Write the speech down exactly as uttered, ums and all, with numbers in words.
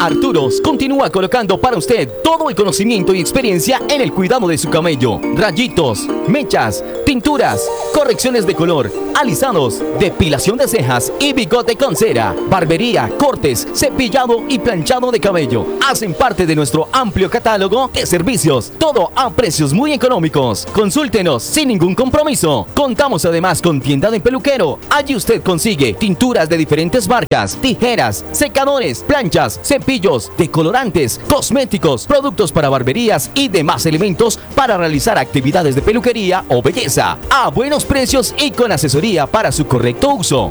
Arturos continúa colocando para usted todo el conocimiento y experiencia en el cuidado de su cabello. Rayitos, mechas, tinturas, correcciones de color, alisados, depilación de cejas y bigote con cera, barbería, cortes, cepillado y planchado de cabello. Hacen parte de nuestro amplio catálogo de servicios, todo a precios muy económicos. Consúltenos sin ningún compromiso. Contamos además con tienda de peluquero. Allí usted consigue tinturas de diferentes marcas, tijeras, secadores, planchas, cepillos, decolorantes, cosméticos, productos para barberías y demás elementos para realizar actividades de peluquería o belleza a buenos precios y con asesoría para su correcto uso.